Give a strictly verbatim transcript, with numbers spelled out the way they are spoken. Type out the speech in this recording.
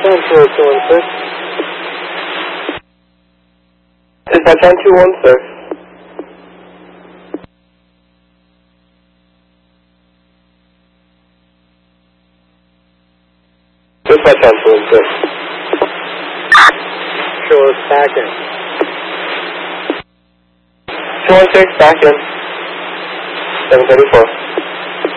John two oh two one six. Dispatch on two one six. Dispatch on two one six. Show us back in. two one six, back in. seven thirty-four.